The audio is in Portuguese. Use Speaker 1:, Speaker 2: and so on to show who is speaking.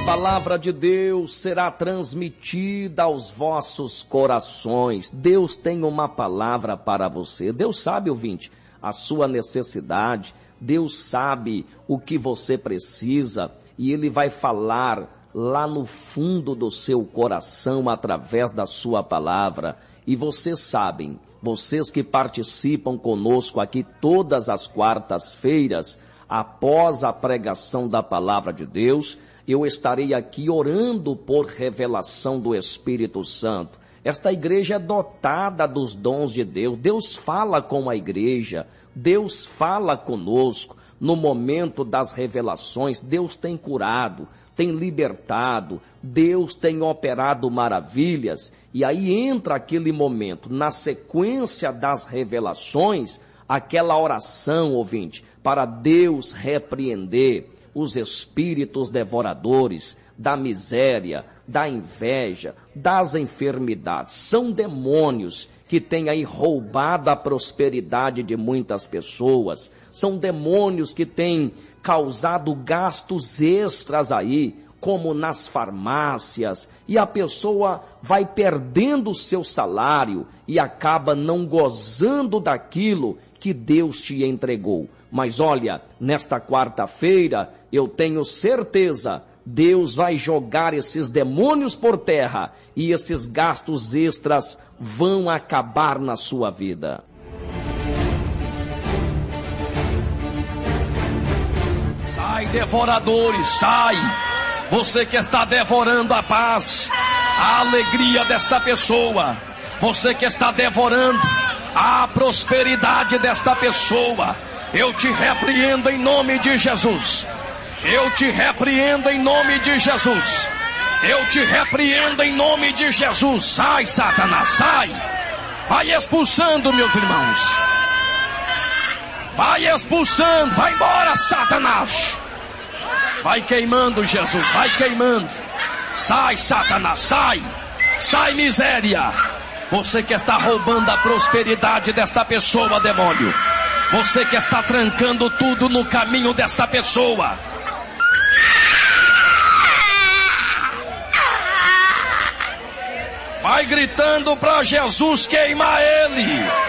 Speaker 1: palavra de Deus será transmitida aos vossos corações. Deus tem uma palavra para você. Deus sabe, ouvinte, a sua necessidade. Deus sabe o que você precisa e Ele vai falar lá no fundo do seu coração através da sua palavra. E vocês sabem, vocês que participam conosco aqui todas as quartas-feiras, após a pregação da palavra de Deus, eu estarei aqui orando por revelação do Espírito Santo. Esta igreja é dotada dos dons de Deus. Deus fala com a igreja, Deus fala conosco. No momento das revelações, Deus tem curado, tem libertado, Deus tem operado maravilhas. E aí entra aquele momento, na sequência das revelações, aquela oração, ouvinte, para Deus repreender os espíritos devoradores da miséria, da inveja, das enfermidades. São demônios que têm aí roubado a prosperidade de muitas pessoas. São demônios que têm causado gastos extras aí, como nas farmácias, e a pessoa vai perdendo o seu salário e acaba não gozando daquilo que Deus te entregou. Mas olha, nesta quarta-feira, eu tenho certeza, Deus vai jogar esses demônios por terra e esses gastos extras vão acabar na sua vida. Sai, devoradores, sai! Você que está devorando a paz, a alegria desta pessoa, você que está devorando a prosperidade desta pessoa, eu te repreendo em nome de Jesus. Eu te repreendo em nome de Jesus. Eu te repreendo em nome de Jesus. Sai, Satanás, sai. Vai expulsando, meus irmãos. Vai expulsando, vai embora, Satanás. Vai queimando, Jesus, vai queimando. Sai, Satanás, sai. Sai, miséria. Você que está roubando a prosperidade desta pessoa, demônio. Você que está trancando tudo no caminho desta pessoa. Vai gritando para Jesus queimar ele.